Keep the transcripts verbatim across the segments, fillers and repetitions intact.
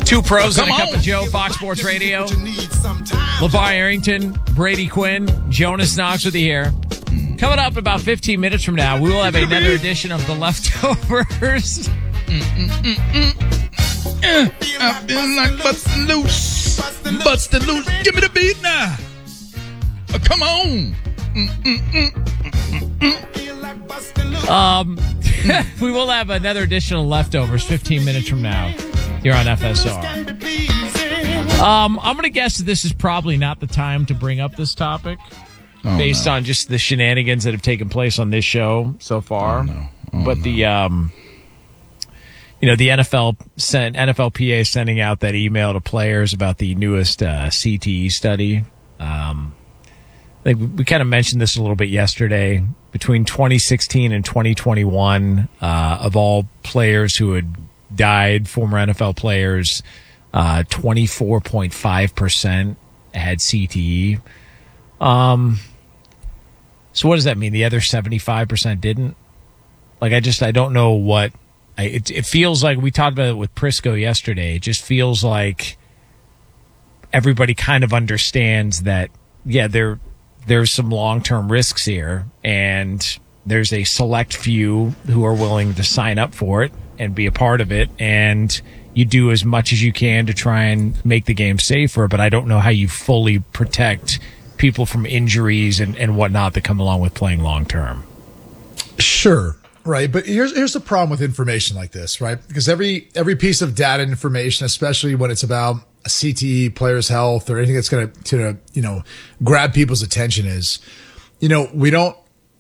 Two pros oh, and a cup on. of Joe, Fox Sports Radio. LeVar Arrington, Brady Quinn, Jonas Knox with you here. Coming up about fifteen minutes from now, we will have another edition of The Leftovers. Mm, mm, mm, mm. Uh, I feel like busting loose. Busting loose. Give me the beat now. Uh, come on. Mm, mm, mm, mm, mm. Um, we will have another edition of Leftovers fifteen minutes from now here on F S R. Um, I'm going to guess that this is probably not the time to bring up this topic Oh, based no. on just the shenanigans that have taken place on this show so far. Oh, no. Oh, but no. the, um, you know, the N F L sent N F L P A sending out that email to players about the newest uh, C T E study. Um, I think we, we kind of mentioned this a little bit yesterday. Between twenty sixteen and twenty twenty-one, uh, of all players who had died, former N F L players, uh, twenty-four point five percent had C T E. Um, so what does that mean? The other seventy-five percent didn't? Like, I just, I don't know what, I, it, it feels like, we talked about it with Prisco yesterday. It just feels like everybody kind of understands that, yeah, there, there's some long-term risks here, and there's a select few who are willing to sign up for it and be a part of it, and you do as much as you can to try and make the game safer, but I don't know how you fully protect people from injuries and, and whatnot that come along with playing long-term. Sure. Right. But here's here's the problem with information like this, right? Because every every piece of data and information, especially when it's about a C T E, players' health, or anything that's going to, you know, grab people's attention is, you know, we don't,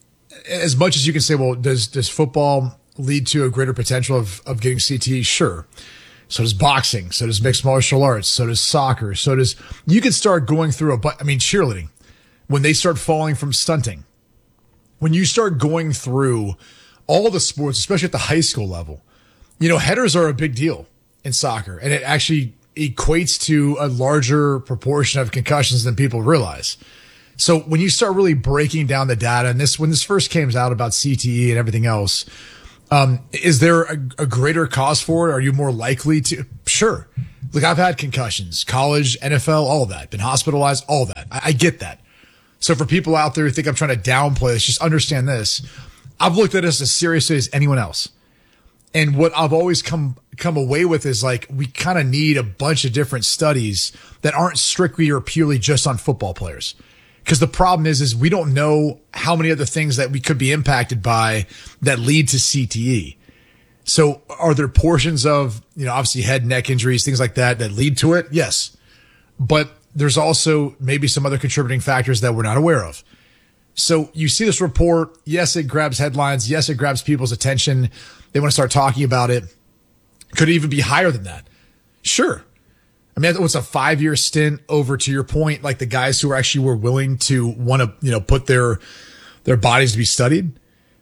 as much as you can say, well, does does football lead to a greater potential of, of getting C T E? Sure. So does boxing. So does mixed martial arts. So does soccer. So does, you can start going through a, but I mean, cheerleading, when they start falling from stunting, when you start going through all the sports, especially at the high school level, you know, headers are a big deal in soccer, and it actually equates to a larger proportion of concussions than people realize. So when you start really breaking down the data, and this, when this first came out about C T E and everything else, um, is there a, a greater cause for it? Are you more likely to? Sure. Look, I've had concussions, college, N F L, all of that, been hospitalized, all that. I, I get that. So for people out there who think I'm trying to downplay this, just understand this. I've looked at this as seriously as anyone else. And what I've always come, come away with is like, we kind of need a bunch of different studies that aren't strictly or purely just on football players. Because the problem is, is we don't know how many other things that we could be impacted by that lead to C T E. So are there portions of, you know, obviously head, neck injuries, things like that, that lead to it? Yes. But there's also maybe some other contributing factors that we're not aware of. So you see this report. Yes, it grabs headlines. Yes, it grabs people's attention. They want to start talking about it. Could it even be higher than that? Sure. I mean, it's a five-year stint over, to your point, like the guys who actually were willing to want to, you know, put their, their bodies to be studied.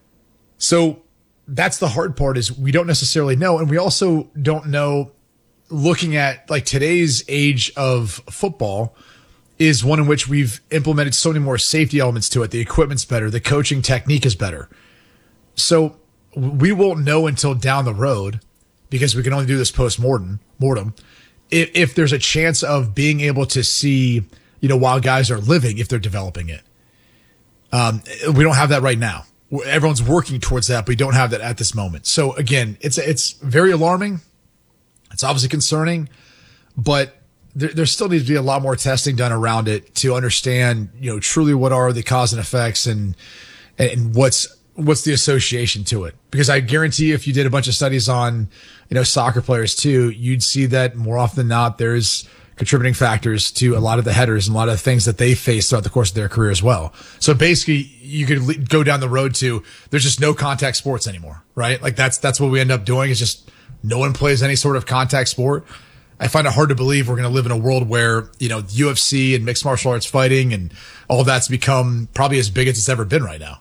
So that's the hard part, is we don't necessarily know. And we also don't know, looking at like today's age of football is one in which we've implemented so many more safety elements to it. The equipment's better. The coaching technique is better. So we won't know until down the road, because we can only do this post-mortem, mortem, if, if there's a chance of being able to see, you know, while guys are living, if they're developing it. Um, we don't have that right now. Everyone's working towards that, but we don't have that at this moment. So again, it's, it's very alarming. It's obviously concerning, but there, there still needs to be a lot more testing done around it to understand, you know, truly what are the cause and effects, and, and what's, what's the association to it. Because I guarantee you, if you did a bunch of studies on, you know, soccer players too, you'd see that more often than not, there's contributing factors to a lot of the headers and a lot of the things that they face throughout the course of their career as well. So basically you could go down the road to, there's just no contact sports anymore, right? Like that's, that's what we end up doing, is just no one plays any sort of contact sport. I find it hard to believe we're going to live in a world where, you know, U F C and mixed martial arts fighting and all that's become probably as big as it's ever been right now.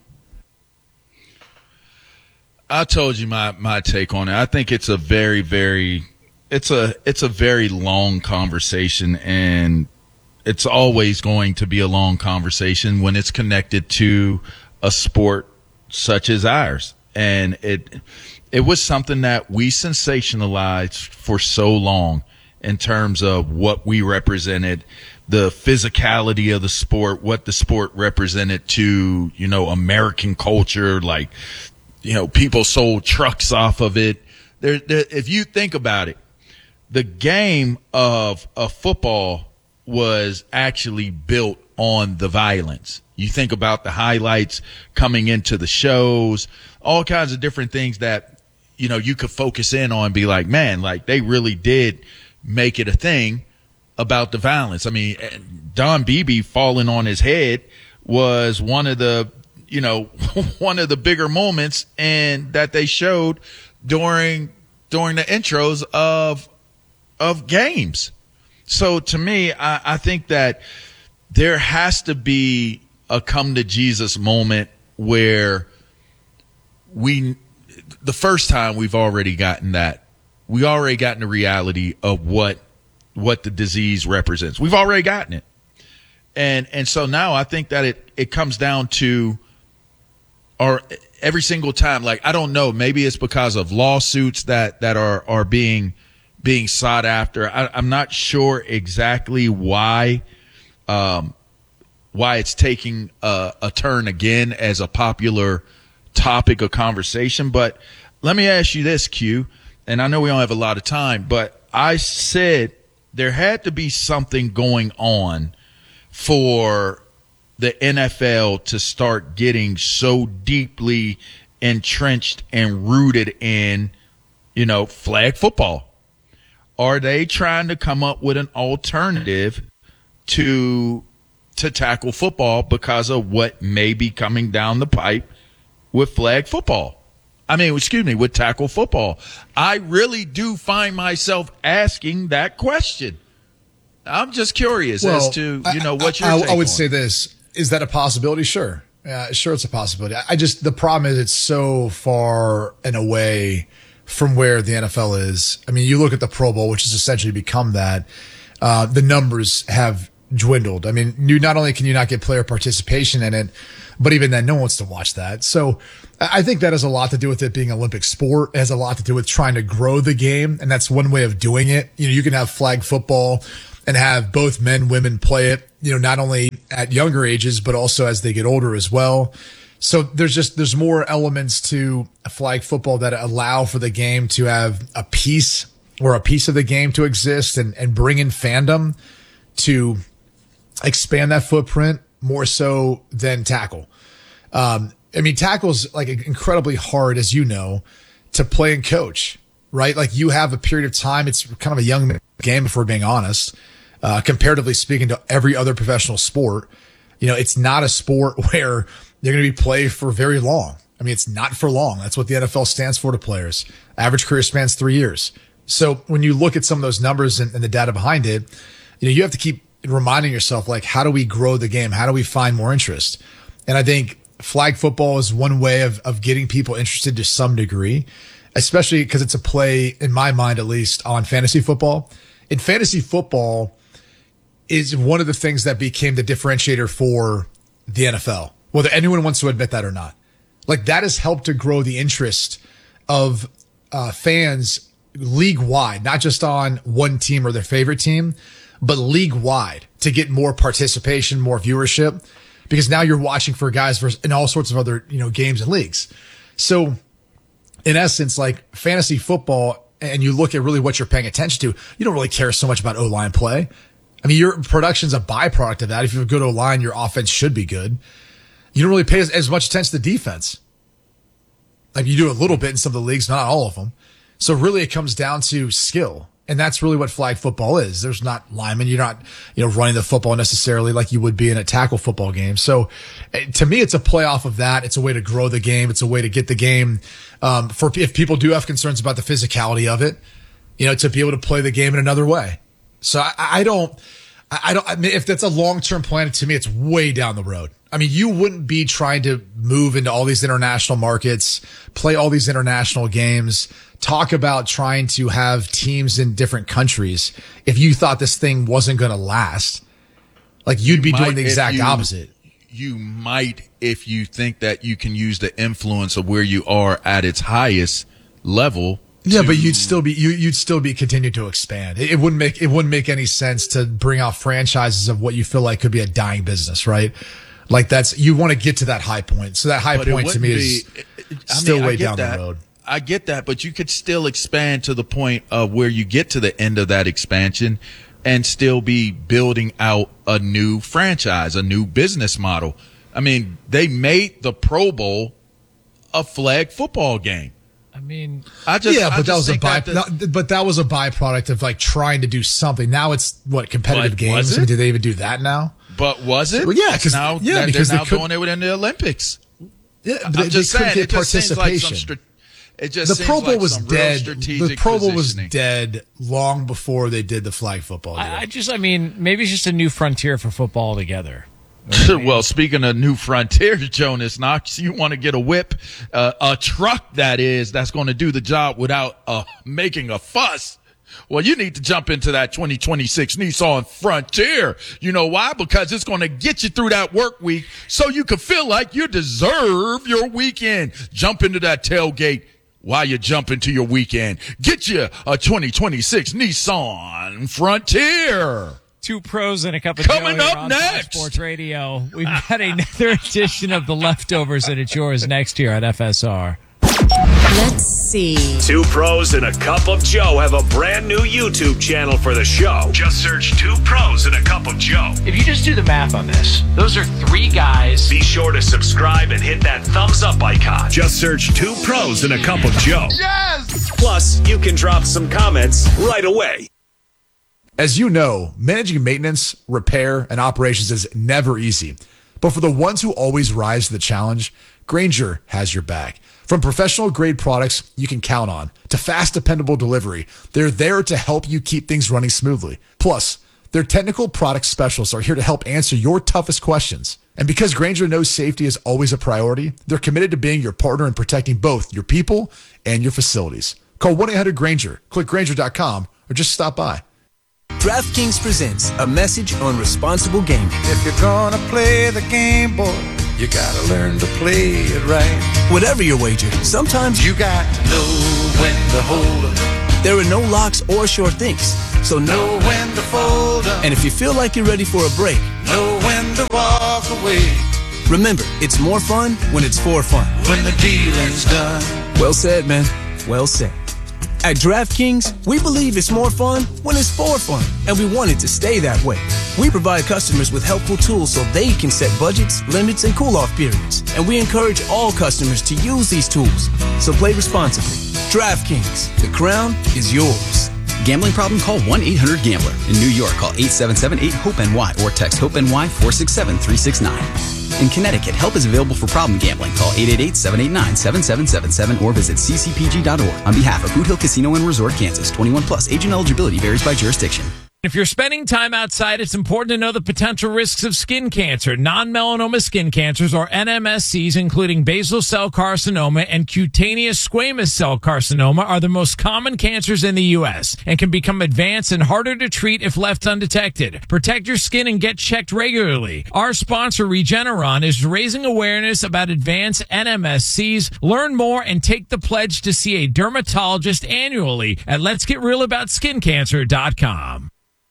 I told you my, my take on it. I think it's a very, very, it's a, it's a very long conversation, and it's always going to be a long conversation when it's connected to a sport such as ours. And it, it was something that we sensationalized for so long. in terms of what we represented, the physicality of the sport, what the sport represented to, you know, American culture. Like, you know, people sold trucks off of it. There, there, if you think about it, the game of, of football was actually built on the violence. You think about the highlights coming into the shows, all kinds of different things that, you know, you could focus in on and be like, man, like they really did make it a thing about the violence. I mean, Don Beebe falling on his head was one of the, you know, one of the bigger moments and that they showed during, during the intros of, of games. So to me, I, I think that there has to be a come to Jesus moment where we, the first time we've already gotten that, we already gotten the reality of what, what the disease represents. We've already gotten it. And, and so now I think that it, it comes down to, or every single time, like, I don't know, maybe it's because of lawsuits that, that are, are being, being sought after. I, I'm not sure exactly why, um, why it's taking a, a turn again as a popular topic of conversation. But let me ask you this, Q, and I know we don't have a lot of time, but I said there had to be something going on for the N F L to start getting so deeply entrenched and rooted in, you know, flag football. Are they trying to come up with an alternative to to tackle football because of what may be coming down the pipe with flag football? I mean, excuse me, with tackle football. I really do find myself asking that question. I'm just curious well, as to, you know, what your I, take I would on. say this. Is that a possibility? Sure. Uh, sure, it's a possibility. I just, the problem is it's so far and away from where the N F L is. I mean, you look at the Pro Bowl, which has essentially become that. Uh, the numbers have dwindled. I mean, you not only can you not get player participation in it, but even then, no one wants to watch that. So I think that has a lot to do with it being an Olympic sport. It has a lot to do with trying to grow the game. And that's one way of doing it. You know, you can have flag football and have both men, women play it, you know, not only at younger ages, but also as they get older as well. So there's just, there's more elements to flag football that allow for the game to have a piece or a piece of the game to exist and, and bring in fandom to expand that footprint more so than tackle. Um, I mean, tackle's like incredibly hard, as you know, to play and coach, right? Like you have a period of time. It's kind of a young game, if we're being honest, uh, comparatively speaking to every other professional sport. You know, it's not a sport where you're going to be played for very long. I mean, it's not for long. That's what the N F L stands for to players. Average career spans three years. So when you look at some of those numbers and, and the data behind it, you know, you have to keep reminding yourself, like, how do we grow the game? How do we find more interest? And I think flag football is one way of, of getting people interested to some degree, especially because it's a play, in my mind, at least, on fantasy football. In fantasy football is one of the things that became the differentiator for the N F L, whether anyone wants to admit that or not. Like, that has helped to grow the interest of uh, fans league wide, not just on one team or their favorite team, but league wide, to get more participation, more viewership, because now you're watching for guys versus in all sorts of other, you know, games and leagues. So in essence, like fantasy football, and you look at really what you're paying attention to, you don't really care so much about O-line play. I mean, your production's a byproduct of that. If you have a good O-line, your offense should be good. You don't really pay as, as much attention to defense. Like you do a little bit in some of the leagues, not all of them. So really it comes down to skill. And that's really what flag football is. There's not linemen. You're not, you know, running the football necessarily like you would be in a tackle football game. So to me, it's a playoff of that. It's a way to grow the game. It's a way to get the game, um, for if people do have concerns about the physicality of it, you know, to be able to play the game in another way. So I, I don't, I don't, I mean, if that's a long-term plan, to me, it's way down the road. I mean, you wouldn't be trying to move into all these international markets, play all these international games, talk about trying to have teams in different countries if you thought this thing wasn't going to last. Like, you'd be doing the exact opposite. You might, if you think that you can use the influence of where you are at its highest level Yeah, but you'd still be you you'd still be continuing to expand. It, it wouldn't make it wouldn't make any sense to bring out franchises of what you feel like could be a dying business, right? Like that's you want to get to that high point. So that high But point to me be, is I still mean, I way get down that. the road. I get that, but you could still expand to the point of where you get to the end of that expansion and still be building out a new franchise, a new business model. I mean, they made the Pro Bowl a flag football game. I mean, I just yeah, I but just that was a think by, that the, no, but that was a byproduct of like trying to do something. Now it's what competitive But games. was I mean, it? do they even do that now? But was it? Well, yeah, 'cause- now yeah, they're because they now could- doing it within the Olympics. Yeah, but I'm they, just they couldn't saying, get it just seems like some participation. stra- it just The seems Pro Bowl like was some real dead. strategic The Pro Bowl was positioning. dead long before they did the flag football. Deal. I, I just, I mean, maybe it's just a new frontier for football altogether. Well, speaking of new frontiers, Jonas Knox, you want to get a whip, uh, a truck that is, that's going to do the job without uh, making a fuss. Well, you need to jump into that twenty twenty-six Nissan Frontier. You know why? Because it's going to get you through that work week so you can feel like you deserve your weekend. Jump into that tailgate while you jump into your weekend. Get you a twenty twenty-six Nissan Frontier. Two pros and a cup of Coming Joe here up on next. Fox Sports Radio. We've got another edition of The Leftovers, and it's yours next here on F S R. Let's see. Two pros and a cup of Joe have a brand new YouTube channel for the show. Just search Two Pros and a Cup of Joe. If you just do the math on this, those are three guys. Be sure to subscribe and hit that thumbs up icon. Just search Two Pros and a Cup of Joe. Yes! Plus, you can drop some comments right away. As you know, managing maintenance, repair, and operations is never easy. But for the ones who always rise to the challenge, Grainger has your back. From professional grade products you can count on to fast, dependable delivery, they're there to help you keep things running smoothly. Plus, their technical product specialists are here to help answer your toughest questions. And because Grainger knows safety is always a priority, they're committed to being your partner in protecting both your people and your facilities. Call one eight hundred Grainger, click Grainger dot com, or just stop by. DraftKings presents a message on responsible gaming. If you're gonna play the game, boy, you gotta learn to play it right. Whatever your wager, sometimes You got to know when to hold up, there are no locks or sure things. So know. know when to fold up, And if you feel like you're ready for a break, know when to walk away. remember, it's more fun when it's for fun. When the dealing's done, Well said, man. Well said. At DraftKings, we believe it's more fun when it's for fun, and we want it to stay that way. We provide customers with helpful tools so they can set budgets, limits, and cool-off periods, and we encourage all customers to use these tools. So play responsibly. DraftKings, the crown is yours. Gambling problem? Call one eight hundred gambler. In New York, call eight seven seven eight hope N Y or text HOPE-NY four six seven three six nine. In Connecticut, help is available for problem gambling. Call eight eight eight seven eight nine seven seven seven seven or visit c c p g dot org. On behalf of Boot Hill Casino and Resort, Kansas, twenty-one plus, age and eligibility varies by jurisdiction. If you're spending time outside, it's important to know the potential risks of skin cancer. Non-melanoma skin cancers, or N M S Cs, including basal cell carcinoma and cutaneous squamous cell carcinoma, are the most common cancers in the U S and can become advanced and harder to treat if left undetected. Protect your skin and get checked regularly. Our sponsor, Regeneron, is raising awareness about advanced N M S Cs. Learn more and take the pledge to see a dermatologist annually at lets get real about skin cancer dot com.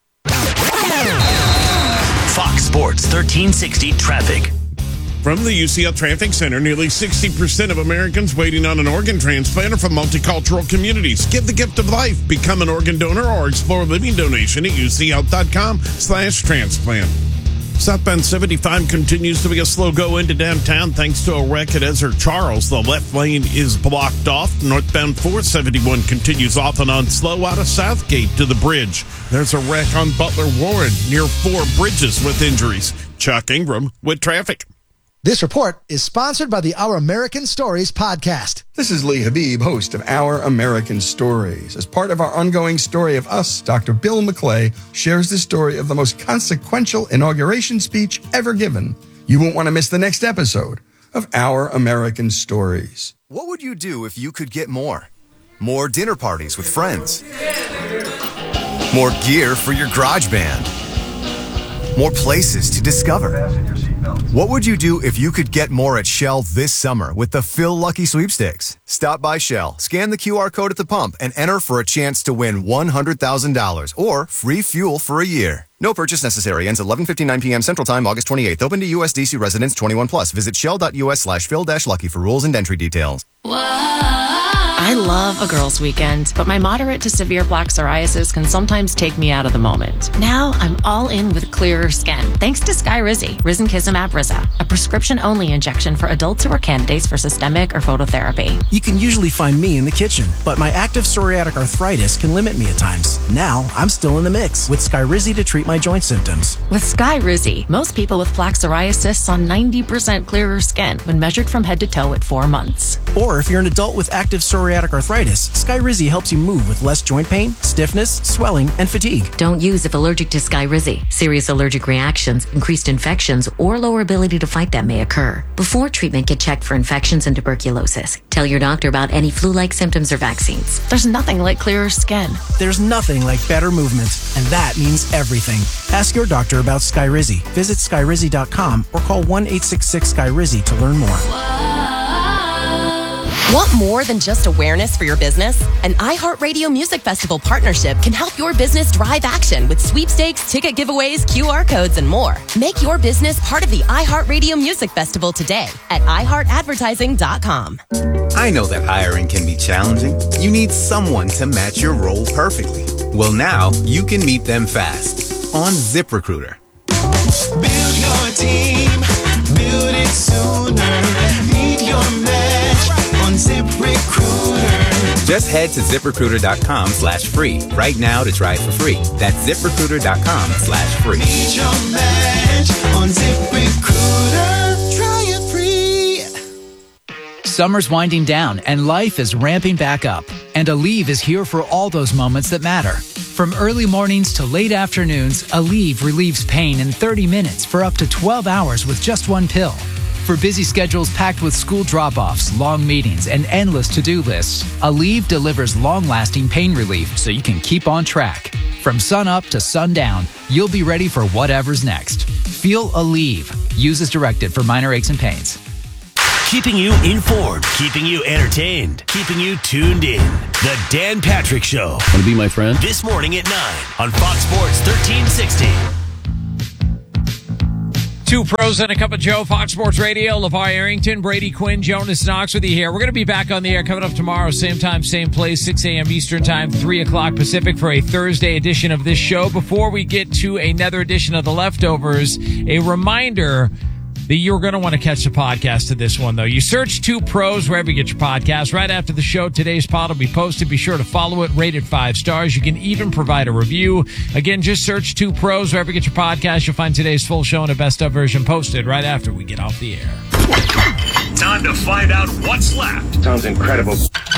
Fox Sports thirteen sixty traffic. From the U C L Traffic Center, nearly sixty percent of Americans waiting on an organ transplant are from multicultural communities. Give the gift of life. Become an organ donor or explore a living donation at ucl.com slash transplant. Southbound seventy-five continues to be a slow go into downtown thanks to a wreck at Ezra Charles. The left lane is blocked off. Northbound four seventy-one continues off and on slow out of Southgate to the bridge. There's a wreck on Butler Warren near Four Bridges with injuries. Chuck Ingram with traffic. This report is sponsored by the Our American Stories podcast. This is Lee Habib, host of Our American Stories. As part of our ongoing Story of Us, Doctor Bill McClay shares the story of the most consequential inauguration speech ever given. You won't want to miss the next episode of Our American Stories. What would you do if you could get more? More dinner parties with friends. More gear for your garage band. More places to discover. What would you do if you could get more at Shell this summer with the Phil Lucky Sweepstakes? Stop by Shell, scan the Q R code at the pump, and enter for a chance to win one hundred thousand dollars or free fuel for a year. No purchase necessary. Ends eleven fifty-nine p.m. Central Time, August twenty-eighth. Open to U S D C residents twenty-one plus. Visit shell.us slash Phil-Lucky for rules and entry details. I love a girls' weekend, but my moderate to severe plaque psoriasis can sometimes take me out of the moment. Now I'm all in with clearer skin, thanks to Skyrizi, Risankizumab Riza, a prescription-only injection for adults who are candidates for systemic or phototherapy. You can usually find me in the kitchen, but my active psoriatic arthritis can limit me at times. Now I'm still in the mix with Skyrizi to treat my joint symptoms. With Skyrizi, most people with plaque psoriasis saw ninety percent clearer skin when measured from head to toe at four months. Or if you're an adult with active psoriatic arthritis, Skyrizi helps you move with less joint pain, stiffness, swelling, and fatigue. Don't use if allergic to Skyrizi. Serious allergic reactions, increased infections, or lower ability to fight them may occur. Before treatment, get checked for infections and tuberculosis. Tell your doctor about any flu-like symptoms or vaccines. There's nothing like clearer skin. There's nothing like better movement, and that means everything. Ask your doctor about Skyrizi. Visit Skyrizi dot com or call one eight six six Skyrizi to learn more. Want more than just awareness for your business? An iHeartRadio Music Festival partnership can help your business drive action with sweepstakes, ticket giveaways, Q R codes, and more. Make your business part of the iHeartRadio Music Festival today at i heart advertising dot com. I know that hiring can be challenging. You need someone to match your role perfectly. Well, now you can meet them fast on ZipRecruiter. Build your team, build it sooner. Meet your match on ZipRecruiter. Just head to ZipRecruiter.com slash free right now to try it for free. That's ZipRecruiter.com slash free. Meet your match on ZipRecruiter. Try it free. Summer's winding down and life is ramping back up. And Aleve is here for all those moments that matter. From early mornings to late afternoons, Aleve relieves pain in thirty minutes for up to twelve hours with just one pill. For busy schedules packed with school drop-offs, long meetings, and endless to-do lists, Aleve delivers long-lasting pain relief so you can keep on track. From sun up to sundown, you'll be ready for whatever's next. Feel Aleve. Use as directed for minor aches and pains. Keeping you informed, keeping you entertained, keeping you tuned in. The Dan Patrick Show. Want to be my friend? This morning at nine on Fox Sports thirteen sixty. Two pros and a cup of Joe, Fox Sports Radio. LeVar Arrington, Brady Quinn, Jonas Knox with you here. We're going to be back on the air coming up tomorrow, same time, same place, six a.m. Eastern Time, three o'clock Pacific for a Thursday edition of this show. Before we get to another edition of The Leftovers, a reminder that you're going to want to catch the podcast of this one, though. You search Two Pros wherever you get your podcast. Right after the show, today's pod will be posted. Be sure to follow it, rate it five stars. You can even provide a review. Again, just search Two Pros wherever you get your podcast. You'll find today's full show and a best-of version posted right after we get off the air. Time to find out what's left. Sounds incredible.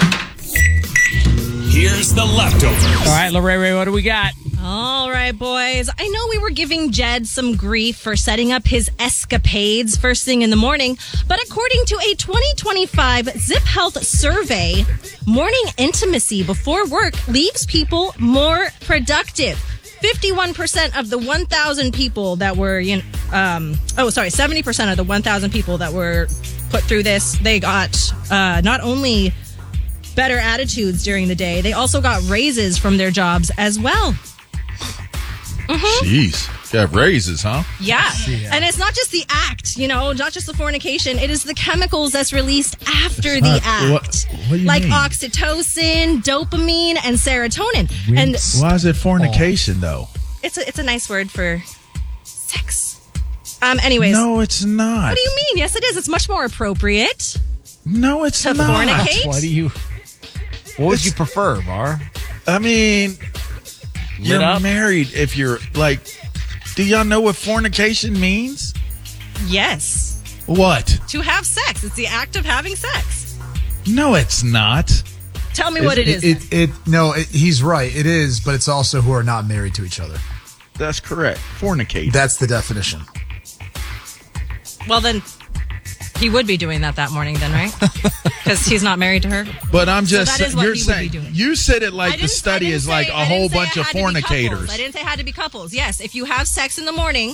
Here's The Leftovers. All right, Lorraine, what do we got? All right, boys. I know we were giving Jed some grief for setting up his escapades first thing in the morning, but according to a twenty twenty-five Zip Health survey, morning intimacy before work leaves people more productive. fifty-one percent of the one thousand people that were, you know, um, oh, sorry, seventy percent of the one thousand people that were put through this, they got uh, not only better attitudes during the day, they also got raises from their jobs as well. Mm-hmm. Jeez. Got raises, huh? Yeah. And it's not just the act, you know, not just the fornication. It is the chemicals that's released after It's the not- act. what- what do you like mean? oxytocin, dopamine, and serotonin. And Why is it fornication, though? it's a, it's a nice word for sex. Um. Anyways. No, it's not. What do you mean? Yes, it is. It's much more appropriate. No, it's to not. fornicate. What do you... What would you prefer, Var? I mean, you're up? married if you're, like, do y'all know what fornication means? Yes. What? To have sex. It's the act of having sex. No, it's not. Tell me what it is. It, it, it no, it, he's right. It is, but it's also who are not married to each other. That's correct. Fornicate. That's the definition. Well, then he would be doing that that morning then, right? Because he's not married to her. But I'm just So that is what you're he would saying be doing. you said it I like the didn't- study I didn't is like say- a I didn't whole say bunch it of had to be couples. fornicators. I didn't say it had to be couples. Yes, if you have sex in the morning,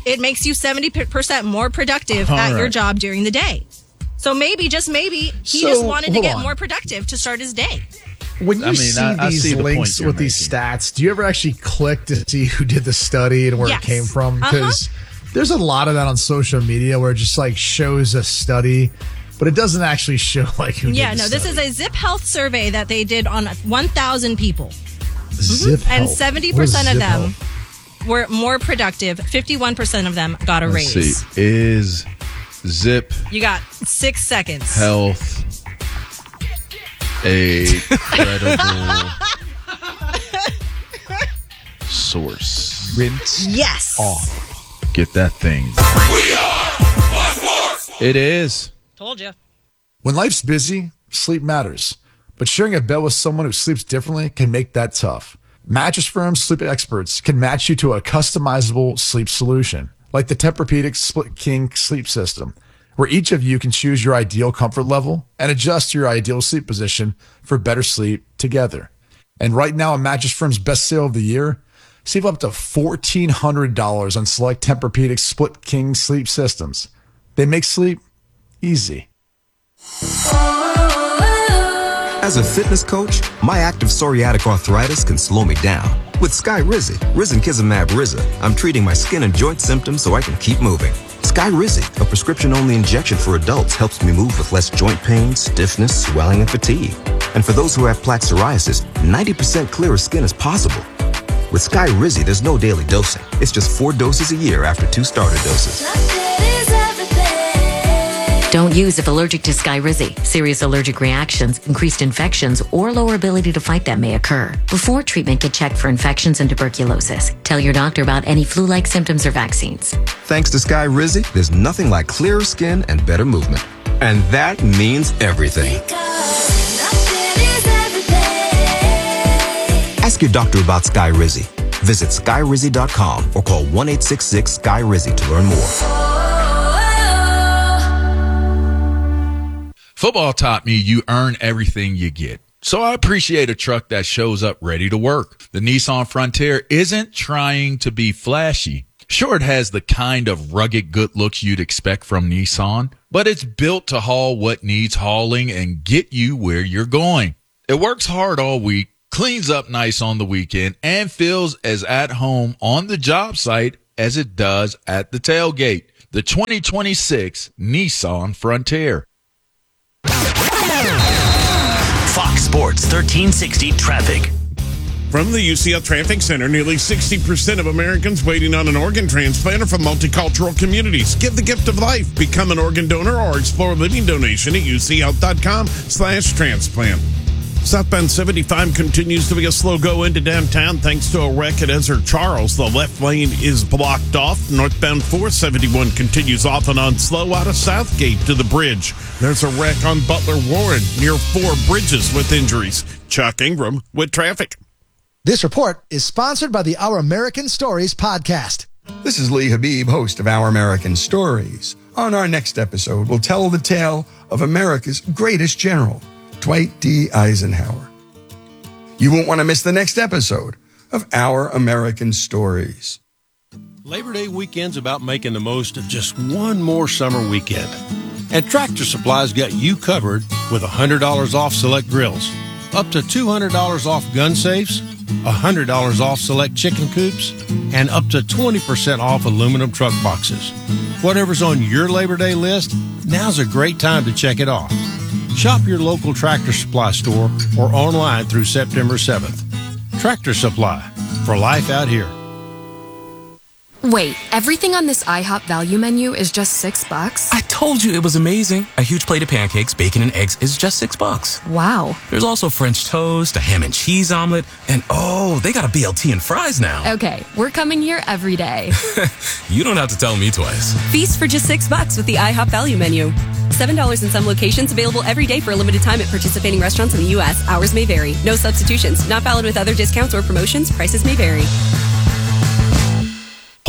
it makes you seventy percent more productive All at your right. job during the day. So maybe, just maybe, he So, just wanted to hold get on. more productive to start his day. When you I mean, see I- I these see the point links you're with these stats, do you ever actually click to see who did the study and where Yes. it came from? Uh-huh. Because there's a lot of that on social media where it just like shows a study, but it doesn't actually show like who Yeah, did the no, this study. is a Zip Health survey that they did on one thousand people. Zip And Health. seventy What is percent of Zip them Health? were more productive. fifty-one percent of them got a Let's raise. see. Is Zip You got six seconds. Health a credible source? Rinse Yes. off. Get that thing. It is. Told you. When life's busy, sleep matters. But sharing a bed with someone who sleeps differently can make that tough. Mattress Firm sleep experts can match you to a customizable sleep solution, like the Tempur-Pedic Split King sleep system, where each of you can choose your ideal comfort level and adjust your ideal sleep position for better sleep together. And right now, on Mattress Firm's best sale of the year, save up to fourteen hundred dollars on select Tempur-Pedic Split King sleep systems. They make sleep easy. As a fitness coach, my active psoriatic arthritis can slow me down. With Skyrizi, Risankizumab Riza, I'm treating my skin and joint symptoms so I can keep moving. Skyrizi, a prescription-only injection for adults, helps me move with less joint pain, stiffness, swelling, and fatigue. And for those who have plaque psoriasis, ninety percent clearer skin is possible. With Skyrizi, there's no daily dosing. It's just four doses a year after two starter doses. Don't use if allergic to Skyrizi. Serious allergic reactions, increased infections, or lower ability to fight them may occur. Before treatment, get checked for infections and tuberculosis. Tell your doctor about any flu-like symptoms or vaccines. Thanks to Skyrizi, there's nothing like clearer skin and better movement. And that means everything. Ask your doctor about Skyrizi. Visit skyrizi dot com or call one eight six six Skyrizi to learn more. Football taught me you earn everything you get. So I appreciate a truck that shows up ready to work. The Nissan Frontier isn't trying to be flashy. Sure, it has the kind of rugged good looks you'd expect from Nissan, but it's built to haul what needs hauling and get you where you're going. It works hard all week, cleans up nice on the weekend, and feels as at home on the job site as it does at the tailgate. The twenty twenty-six Nissan Frontier. Fox Sports thirteen sixty traffic. From the U C L Traffic Center, nearly sixty percent of Americans waiting on an organ transplant are from multicultural communities. Give the gift of life. Become an organ donor or explore living donation at uchealth.com slash transplant. Southbound seventy-five continues to be a slow go into downtown thanks to a wreck at Ezra Charles. The left lane is blocked off. Northbound four seventy-one continues off and on slow out of Southgate to the bridge. There's a wreck on Butler Warren near Four Bridges with injuries. Chuck Ingram with traffic. This report is sponsored by the Our American Stories podcast. This is Lee Habib, host of Our American Stories. On our next episode, we'll tell the tale of America's greatest general, Dwight D. Eisenhower. You won't want to miss the next episode of Our American Stories. Labor Day weekend's about making the most of just one more summer weekend. And Tractor Supply's got you covered with one hundred dollars off select grills, up to two hundred dollars off gun safes, one hundred dollars off select chicken coops, and up to twenty percent off aluminum truck boxes. Whatever's on your Labor Day list, now's a great time to check it off. Shop your local Tractor Supply store or online through September seventh. Tractor Supply, for life out here. Wait, everything on this IHOP value menu is just six bucks? I told you it was amazing. A huge plate of pancakes, bacon, and eggs is just six bucks. Wow. There's also French toast, a ham and cheese omelet, and oh, they got a B L T and fries now. Okay, we're coming here every day. You don't have to tell me twice. Feast for just six bucks with the IHOP value menu. Seven dollars in some locations, available every day for a limited time at participating restaurants in the U S. Hours may vary. No substitutions. Not valid with other discounts or promotions. Prices may vary.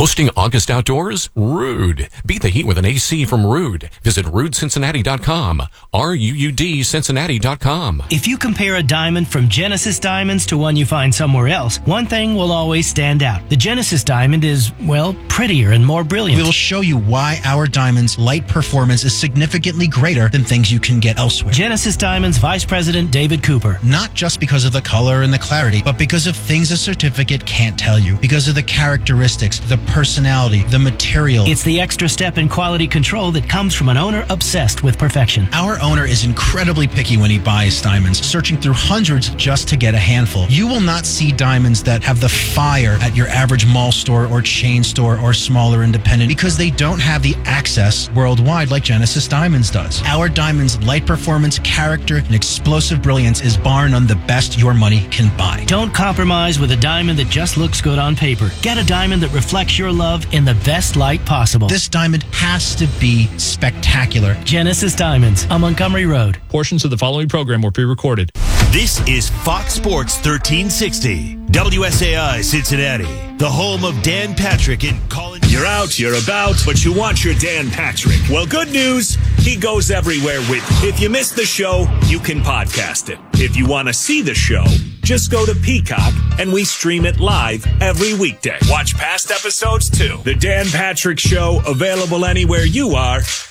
Hosting August Outdoors? Ruud. Beat the heat with an A C from Ruud. Visit ruud cincinnati dot com. R U U D Cincinnati dot com. If you compare a diamond from Genesis Diamonds to one you find somewhere else, one thing will always stand out. The Genesis diamond is, well, prettier and more brilliant. We will show you why our diamond's light performance is significantly greater than things you can get elsewhere. Genesis Diamonds Vice President David Cooper. Not just because of the color and the clarity, but because of things a certificate can't tell you. Because of the characteristics, the personality, the material. It's the extra step in quality control that comes from an owner obsessed with perfection. Our owner is incredibly picky when he buys diamonds, searching through hundreds just to get a handful. You will not see diamonds that have the fire at your average mall store or chain store or smaller independent because they don't have the access worldwide like Genesis Diamonds does. Our diamond's light performance, character, and explosive brilliance is bar none the best your money can buy. Don't compromise with a diamond that just looks good on paper. Get a diamond that reflects your love in the best light possible. This diamond has to be spectacular. Genesis Diamonds on Montgomery Road. Portions of the following program were pre-recorded. This is Fox Sports thirteen sixty, W S A I Cincinnati, the home of Dan Patrick and Colin. You're out, you're about, but you want your Dan Patrick. Well, good news, he goes everywhere with you. If you missed the show, you can podcast it. If you want to see the show, just go to Peacock and we stream it live every weekday. Watch past episodes too. The Dan Patrick Show, available anywhere you are